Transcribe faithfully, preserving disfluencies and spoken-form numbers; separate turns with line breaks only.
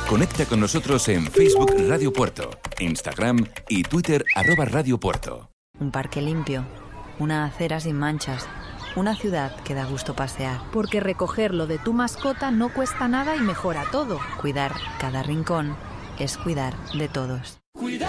Conecta con nosotros en Facebook Radio Puerto, Instagram y Twitter arroba Radio Puerto.
Un parque limpio, una acera sin manchas, una ciudad que da gusto pasear.
Porque recoger lo de tu mascota no cuesta nada y mejora todo.
Cuidar cada rincón es cuidar de todos.
Cuidar